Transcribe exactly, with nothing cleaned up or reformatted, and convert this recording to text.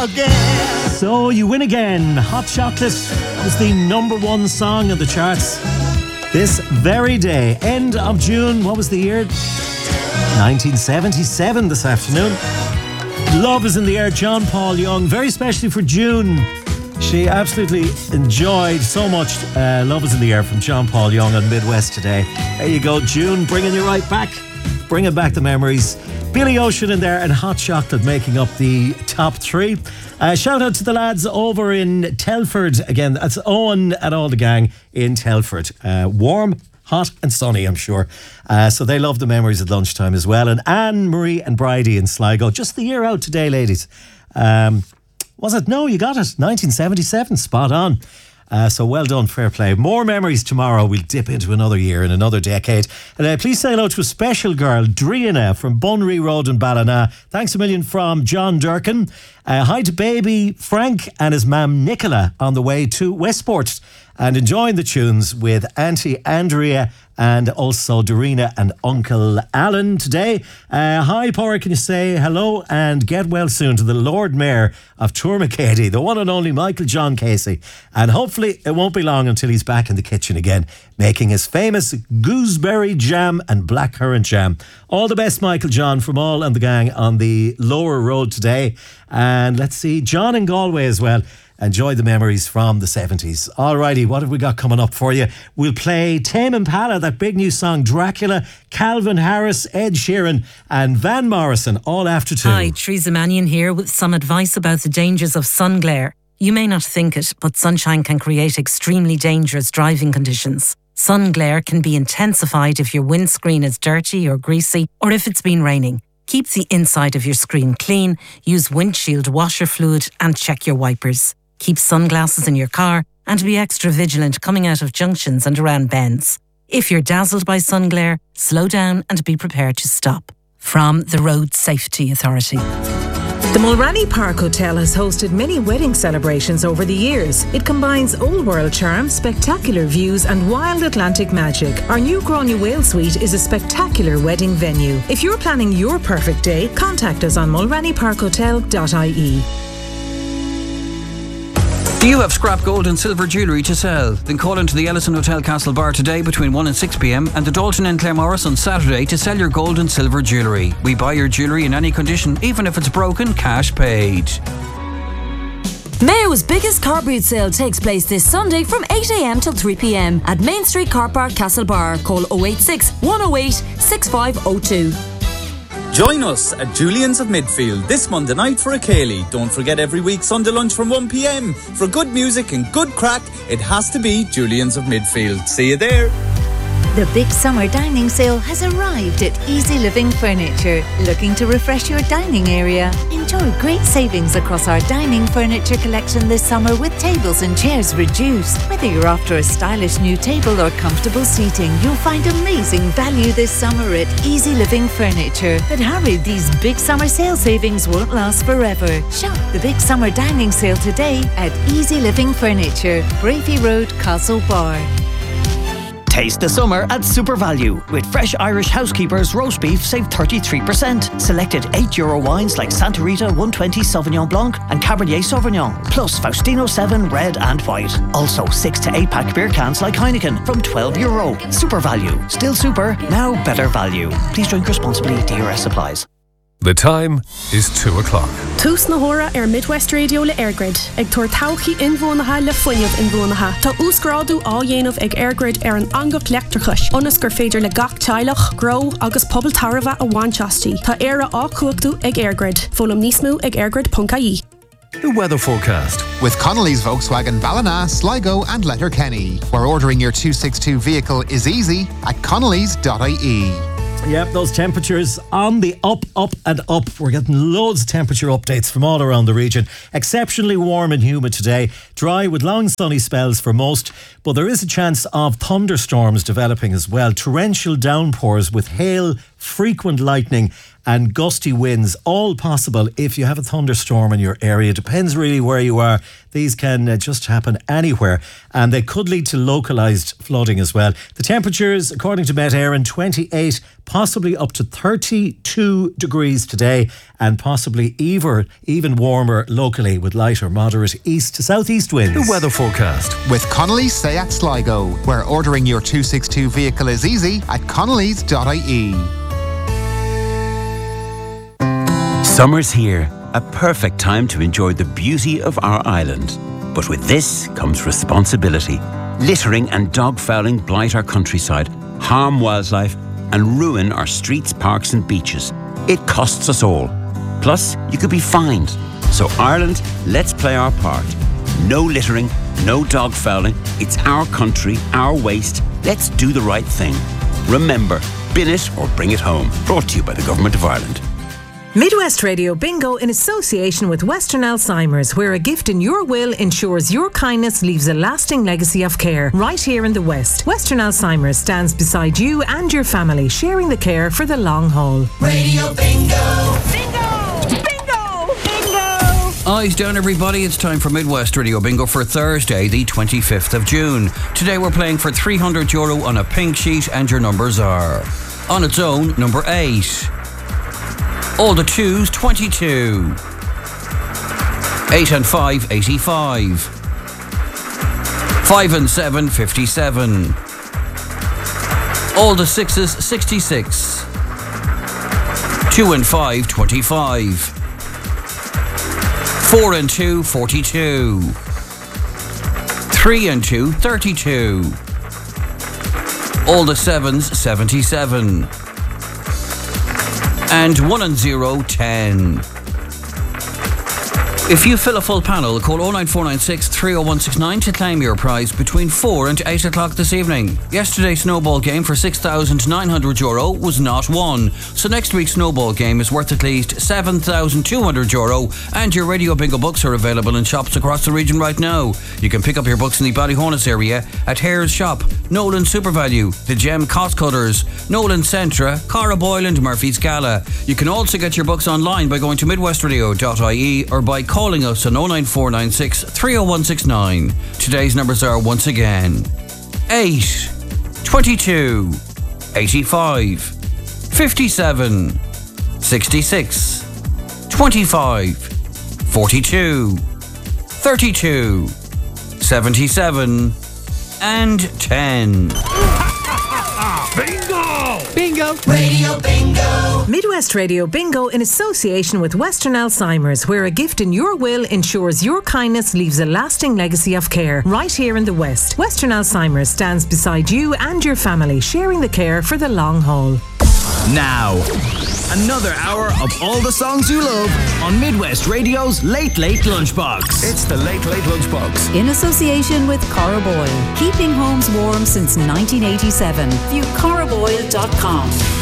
again. So you win again. Hot Chocolate was the number one song in the charts this very day. End of June. What was the year? nineteen seventy-seven this afternoon. Love is in the Air. John Paul Young. Very specially for June. She absolutely enjoyed so much uh, Love is in the Air from John Paul Young on Midwest Today. There you go, June, bringing you right back. Bringing back the memories. Billy Ocean in there and Hot Chocolate making up the top three. Uh, shout out to the lads over in Telford. Again, that's Owen and all the gang in Telford. Uh, warm, hot and sunny, I'm sure. Uh, so they love the memories at lunchtime as well. And Anne, Marie and Bridie in Sligo. Just the year out today, ladies. Um, was it? No, you got it. nineteen seventy-seven, spot on. Uh, so well done, fair play. More memories tomorrow. We'll dip into another year and another decade. And uh, please say hello to a special girl, Driana from Bunry Road in Ballina. Thanks a million from John Durkin. Uh, hi to baby Frank and his mam Nicola on the way to Westport and enjoying the tunes with Auntie Andrea and also Dorina and Uncle Alan today. Uh, hi, Paura, can you say hello and get well soon to the Lord Mayor of Tourmakeady, the one and only Michael John Casey. And hopefully it won't be long until he's back in the kitchen again, making his famous gooseberry jam and blackcurrant jam. All the best, Michael John, from all and the gang on the lower road today. And let's see, John in Galway as well. Enjoy the memories from the seventies. Alrighty, what have we got coming up for you? We'll play Tame Impala, that big new song, Dracula, Calvin Harris, Ed Sheeran and Van Morrison, all after two. Hi, Teresa Mannion here with some advice about the dangers of sun glare. You may not think it, but sunshine can create extremely dangerous driving conditions. Sun glare can be intensified if your windscreen is dirty or greasy, or if it's been raining. Keep the inside of your screen clean, use windshield washer fluid and check your wipers. Keep sunglasses in your car and be extra vigilant coming out of junctions and around bends. If you're dazzled by sun glare, slow down and be prepared to stop. From the Road Safety Authority. The Mulranny Park Hotel has hosted many wedding celebrations over the years. It combines old world charm, spectacular views and wild Atlantic magic. Our new Grania Whale Suite is a spectacular wedding venue. If you're planning your perfect day, contact us on mulranny park hotel dot I E. Do you have scrap gold and silver jewellery to sell? Then call into the Ellison Hotel Castle Bar today between one and six p m and the Dalton and Claremorris on Saturday to sell your gold and silver jewellery. We buy your jewellery in any condition, even if it's broken, cash paid. Mayo's biggest car boot sale takes place this Sunday from eight a m till three p m at Main Street Car Park, Castlebar. Call oh eight six, one oh eight, six five oh two. Join us at Julian's of Midfield this Monday night for a Cayley. Don't forget every week Sunday lunch from one p m. For good music and good crack, it has to be Julian's of Midfield. See you there. The big summer dining sale has arrived at Easy Living Furniture. Looking to refresh your dining area? Enjoy great savings across our dining furniture collection this summer with tables and chairs reduced. Whether you're after a stylish new table or comfortable seating, you'll find amazing value this summer at Easy Living Furniture. But hurry, these big summer sale savings won't last forever. Shop the big summer dining sale today at Easy Living Furniture, Bravey Road, Castlebar. Taste the summer at Super Value. With fresh Irish Housekeepers roast beef, save thirty-three percent. Selected eight euro wines like Santa Rita one twenty Sauvignon Blanc and Cabernet Sauvignon. Plus Faustino seven red and white. Also six to eight pack beer cans like Heineken from twelve euro. Super Value. Still super, now better value. Please drink responsibly. D R S applies. The time is two o'clock. Tús na hora ar Midwest Radio le Airgrid. Ag tuair tauchaí inmhónatha le foiineamh inmhónatha. Tá úscráidú á dhéanamh ag Airgrid ar an angach leachtarchais. Ionas gur féidir le gach teilech, grow agus pobal tarbha a bhainteastí. Tá éire á cuachtú ag Airgrid. Fólam níos mó ag airgrid dot I E. The weather forecast. With Connolly's Volkswagen Ballina, Sligo and Letterkenny, where ordering your two sixty-two vehicle is easy at connellys dot I E. Yep, those temperatures on the up, up and up. We're getting loads of temperature updates from all around the region. Exceptionally warm and humid today. Dry with long sunny spells for most, but there is a chance of thunderstorms developing as well. Torrential downpours with hail, frequent lightning and gusty winds, all possible if you have a thunderstorm in your area. Depends really where you are. These can uh, just happen anywhere, and they could lead to localised flooding as well. The temperatures, according to Met Éireann, twenty-eight, possibly up to thirty-two degrees today, and possibly even, even warmer locally with lighter moderate east to southeast winds. The weather forecast with Connolly's Seat Sligo, where ordering your two sixty-two vehicle is easy at connellys dot I E. Summer's here, a perfect time to enjoy the beauty of our island. But with this comes responsibility. Littering and dog fouling blight our countryside, harm wildlife, and ruin our streets, parks and beaches. It costs us all. Plus, you could be fined. So Ireland, let's play our part. No littering, no dog fouling. It's our country, our waste. Let's do the right thing. Remember, bin it or bring it home. Brought to you by the Government of Ireland. Midwest Radio Bingo in association with Western Alzheimer's, where a gift in your will ensures your kindness leaves a lasting legacy of care. Right here in the West, Western Alzheimer's stands beside you and your family, sharing the care for the long haul. Radio Bingo! Bingo! Bingo! Bingo! Eyes down, everybody. It's time for Midwest Radio Bingo for Thursday, the twenty-fifth of June. Today we're playing for three hundred euro on a pink sheet, and your numbers are: on its own, number eight. All the twos, twenty-two. Eight and five, eighty-five. Five and seven, fifty-seven. All the sixes, sixty-six. Two and five, twenty-five. Four and two, forty-two. Three and two, thirty-two. All the sevens, seventy-seven. And one and zero, ten. If you fill a full panel, call oh nine four nine six, three oh one six nine to claim your prize between four and eight o'clock this evening. Yesterday's snowball game for six thousand nine hundred euro was not won. So next week's snowball game is worth at least seven thousand two hundred euro, and your Radio Bingo books are available in shops across the region right now. You can pick up your books in the Ballyhonus area at Hare's Shop, Nolan SuperValue, The Gem Cost Cutters, Nolan Centra, Cara Boyle and Murphy's Gala. You can also get your books online by going to midwest radio dot I E or by calling us on oh nine four nine six, three oh one six nine. Today's numbers are once again eight, twenty-two, eighty-five, fifty-seven, sixty-six, twenty-five, forty-two, thirty-two, seventy-seven, and ten. Bingo! Bingo! Radio Bingo! Midwest Radio Bingo in association with Western Alzheimer's, where a gift in your will ensures your kindness leaves a lasting legacy of care. Right here in the West, Western Alzheimer's stands beside you and your family, sharing the care for the long haul. Now, another hour of all the songs you love on Midwest Radio's Late Late Lunchbox. It's the Late Late Lunchbox. In association with Cara Boyle, keeping homes warm since nineteen eighty-seven. View cara boyle dot com.